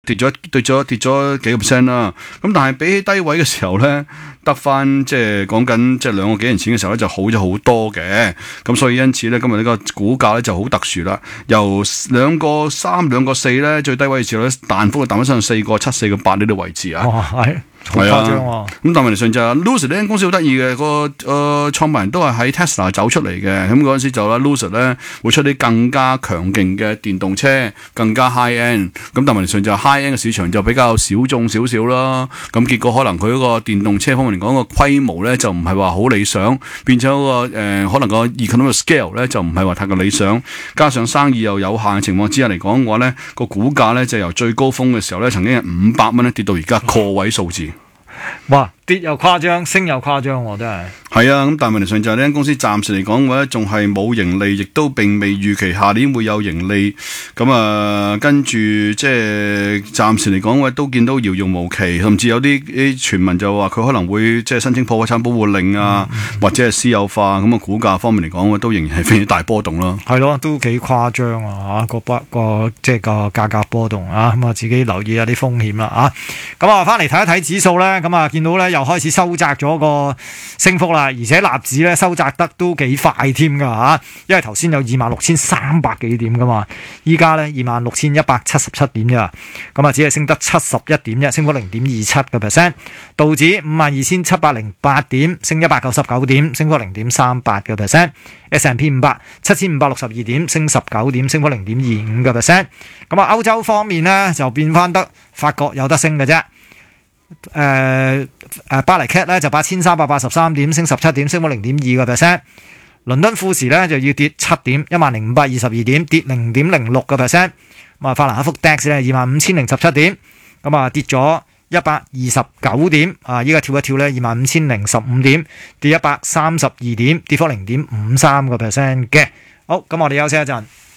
跌咗幾個 percent 啦。咁但係比起低位嘅時候咧，得翻即係講緊即係2個幾年前嘅時候咧，就好咗好多嘅。咁所以因此咧，今日呢個股價咧就好特殊啦。由2個3、2個4咧，最低位嘅時候咧，彈幅就彈翻上4個7、4個8呢啲位置啊。 哇，好誇張喎！ 咁但係問題上就係 Lucid 呢間公司好得意嘅，創辦人都係喺 Tesla 走出嚟嘅。咁嗰陣時就啦 Lucid 咧會出啲更加強勁嘅電動車，更加 high end。咁但係問題上就係 high end 嘅市場就比較小眾少少啦。咁結果可能佢嗰個電動車方面嚟講個規模咧就唔係話好理想，變咗個可能個 economic scale 咧就唔係話太過理想。加上生意又有限嘅情況之下嚟講嘅話咧，個股價咧就由最高峰嘅時候咧曾經係500蚊咧跌到而家個位數字。 哇！跌又誇張，升又誇張喎，真係。 係啊，咁但係問題上就係呢間公司暫時嚟講嘅話，仲係冇盈利，亦都並未預期下年會有盈利。咁跟住即係暫時嚟講嘅話，都見到遙遙無期，甚至有啲傳聞就話佢可能會即係申請破產保護令啊，或者係私有化。咁股價方面嚟講，都仍然係非常大波動咯。 係咯，都幾誇張啊！個即係個價格波動啊，咁自己留意下啲風險啦啊。咁翻嚟睇一睇指數咧，咁見到咧又開始收窄咗個升幅啦，而且納指咧收窄得都幾快添㗎嚇，因為頭先有26,300幾點㗎嘛，依家咧26,177點啫，咁只係升得71點啫，升幅0.27%。道指52,708點，升199點，升幅0.38%。S&P 500 7,562點，升19點，升幅0.25%。咁歐洲方面咧就變翻得法國有得升嘅啫。巴黎 CAC 咧就8,383點，升17點，升幅0.2%。倫敦富時咧就要跌7點，10,522點，跌0.06%。法蘭克福 DAX 咧25,017點，跌咗129點，依家跳一跳咧25,015點，跌132點，跌幅0.53%嘅。好，咁我哋休息一陣。